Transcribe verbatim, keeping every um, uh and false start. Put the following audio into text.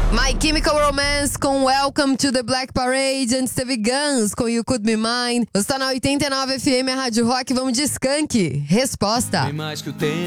My Chemical Romance com Welcome to the Black Parade. Antes teve Guns com You Could Be Mine. Você tá na oitenta e nove F M, a Rádio Rock. Vamos de Skank. Resposta. Tem mais que o tempo.